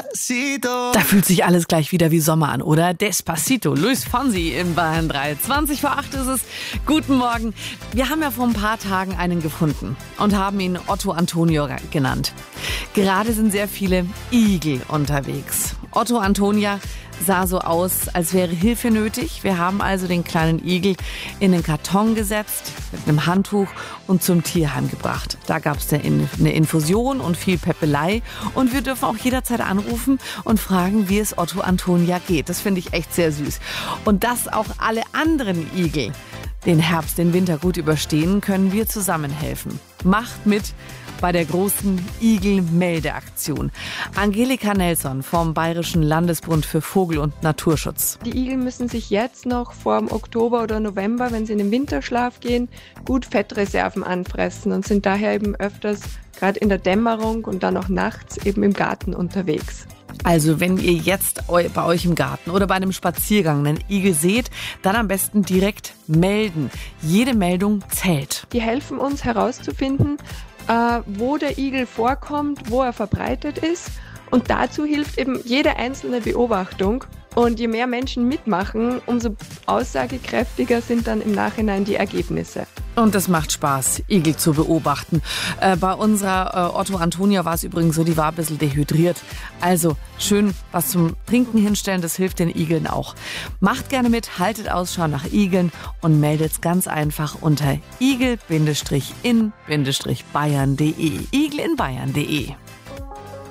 Despacito. Da fühlt sich alles gleich wieder wie Sommer an, oder? Despacito, Luis Fonsi in Bayern 3. 20:08 ist es. Guten Morgen. Wir haben ja vor ein paar Tagen einen gefunden und haben ihn Otto Antonio genannt. Gerade sind sehr viele Igel unterwegs. Otto Antonia sah so aus, als wäre Hilfe nötig. Wir haben also den kleinen Igel in den Karton gesetzt, mit einem Handtuch und zum Tierheim gebracht. Da gab es eine Infusion und viel Peppelei. Und wir dürfen auch jederzeit anrufen und fragen, wie es Otto Antonia geht. Das finde ich echt sehr süß. Und dass auch alle anderen Igel den Herbst, den Winter gut überstehen, können wir zusammen helfen. Macht mit bei der großen Igel-Meldeaktion. Angelika Nelson vom Bayerischen Landesbund für Vogel- und Naturschutz. Die Igel müssen sich jetzt noch vor dem Oktober oder November, wenn sie in den Winterschlaf gehen, gut Fettreserven anfressen und sind daher eben öfters gerade in der Dämmerung und dann auch nachts eben im Garten unterwegs. Also wenn ihr jetzt bei euch im Garten oder bei einem Spaziergang einen Igel seht, dann am besten direkt melden. Jede Meldung zählt. Die helfen uns herauszufinden, wo der Igel vorkommt, wo er verbreitet ist. Und dazu hilft eben jede einzelne Beobachtung. Und je mehr Menschen mitmachen, umso aussagekräftiger sind dann im Nachhinein die Ergebnisse. Und es macht Spaß, Igel zu beobachten. Bei unserer Otto Antonia war es übrigens so, die war ein bisschen dehydriert. Also schön was zum Trinken hinstellen, das hilft den Igeln auch. Macht gerne mit, haltet Ausschau nach Igeln und meldet's ganz einfach unter igel-in-bayern.de. Igel in Bayern.de.